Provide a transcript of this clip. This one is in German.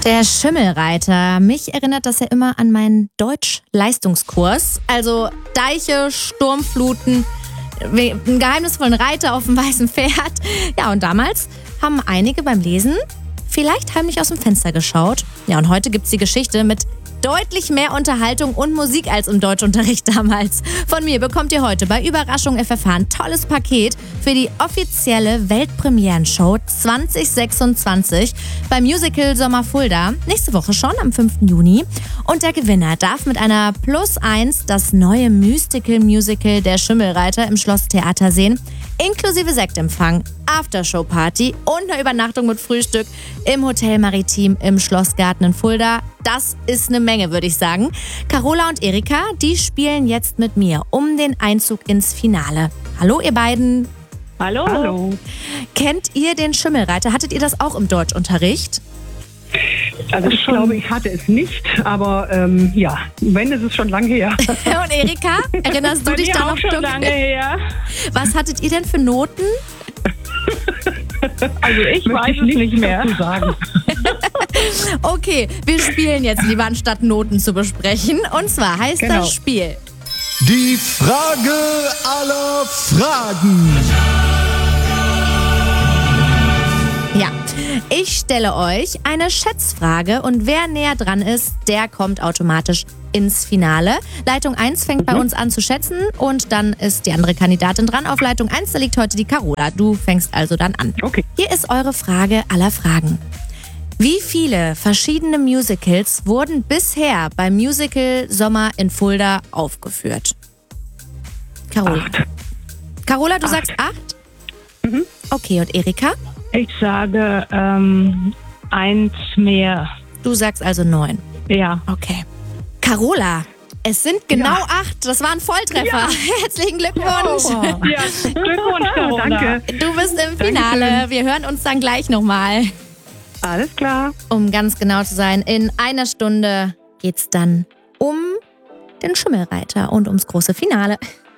Der Schimmelreiter. Mich erinnert das ja immer an meinen Deutsch-Leistungskurs. Also Deiche, Sturmfluten, einen geheimnisvollen Reiter auf dem weißen Pferd. Ja, und damals haben einige beim Lesen vielleicht heimlich aus dem Fenster geschaut. Ja, und heute gibt's die Geschichte mit deutlich mehr Unterhaltung und Musik als im Deutschunterricht damals. Von mir bekommt ihr heute bei Überraschung FFH ein tolles Paket für die offizielle Weltpremieren-Show 2026 beim Musical Sommer Fulda. Nächste Woche schon, am 5. Juni. Und der Gewinner darf mit einer +1 das neue Mystical-Musical Der Schimmelreiter im Schlosstheater sehen, inklusive Sektempfang, Aftershow-Party und eine Übernachtung mit Frühstück im Hotel Maritim im Schlossgarten in Fulda. Das ist eine Menge, würde ich sagen. Carola und Erika, die spielen jetzt mit mir um den Einzug ins Finale. Hallo, ihr beiden. Hallo. Hallo. Kennt ihr den Schimmelreiter? Hattet ihr das auch im Deutschunterricht? Also ich glaube, ich hatte es nicht, aber ja, wenn, ist es schon lange her. Und Erika, erinnerst du Bei dich mir da auch noch schon dunkel? lange her. Was hattet ihr denn für Noten? Also ich weiß es nicht mehr. Dazu sagen. Okay, wir spielen jetzt lieber, anstatt Noten zu besprechen. Und zwar heißt Genau. das Spiel: Die Frage aller Fragen. Ja, ich stelle euch eine Schätzfrage und wer näher dran ist, der kommt automatisch ins Finale. Leitung 1 fängt bei uns an zu schätzen und dann ist die andere Kandidatin dran. Auf Leitung 1, da liegt heute die Carola. Du fängst also dann an. Okay. Hier ist eure Frage aller Fragen. Wie viele verschiedene Musicals wurden bisher beim Musical Sommer in Fulda aufgeführt? Carola. 8. Carola, du sagst 8? Okay, und Erika? Ich sage 1 mehr. Du sagst also 9. Ja. Okay. Carola, es sind genau 8. Das war ein Volltreffer. Herzlichen Glückwunsch. Ja, Glückwunsch, Carola. Danke. Du bist im Finale. Wir hören uns dann gleich nochmal. Alles klar. Um ganz genau zu sein, in einer Stunde geht's dann um den Schimmelreiter und ums große Finale.